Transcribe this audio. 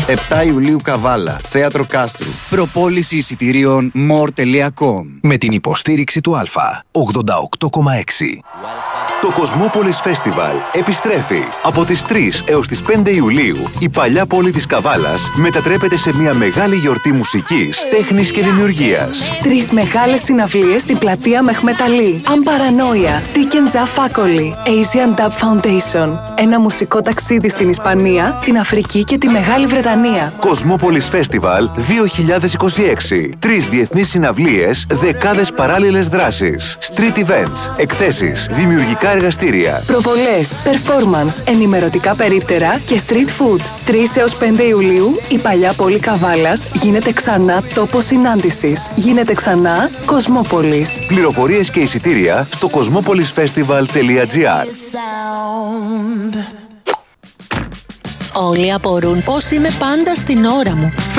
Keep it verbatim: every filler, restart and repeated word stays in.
επτά Ιουλίου Καβάλα, Θέατρο Κάστρου. Προπόληση εισιτηρίων more τελεία com. Με την υποστήριξη του Αλφα ογδόντα οκτώ κόμμα έξι. Το Cosmopolis Festival επιστρέφει. Από τις τρεις έως τις πέντε Ιουλίου, η παλιά πόλη της Καβάλας μετατρέπεται σε μια μεγάλη γιορτή μουσικής, τέχνης και δημιουργίας. Τρεις μεγάλες συναυλίες στην πλατεία Μεχμεταλή. Αμπαρανόια, Τίκεντζα Φάκολη, Asian Dub Foundation. Ένα μουσικό ταξίδι στην Ισπανία, την Αφρική και τη Μεγάλη Βρετανία. Cosmopolis Festival δύο χιλιάδες είκοσι έξι. Τρεις διεθνείς συναυλίες, δεκάδες παράλληλες δράσεις. Street events, εκθέσεις, δημιουργικά εργαστήρια. Προβολές, performance, ενημερωτικά περίπτερα και street food. τρεις έως πέντε Ιουλίου η παλιά πόλη Καβάλας γίνεται ξανά τόπος συνάντησης. Γίνεται ξανά Κοσμόπολης. Πληροφορίες και εισιτήρια στο κοσμόπολισφεστιβάλ τελεία τζι άρ. Όλοι απορούν πώς είμαι πάντα στην ώρα μου.